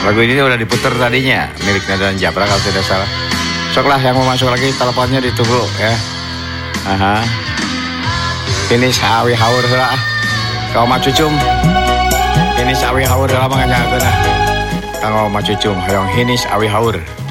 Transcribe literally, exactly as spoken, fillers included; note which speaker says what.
Speaker 1: Lagu ini udah diputar tadinya, milik Nada dan Japra kalau tidak salah. Soklah yang mau masuk lagi, teleponnya ditunggu ya. Aha. Ini sawi haur lah. Kau mah cucum. Ini sawi haur lama ngajak nah. Kau mah cucum, hayang hinis awi haur.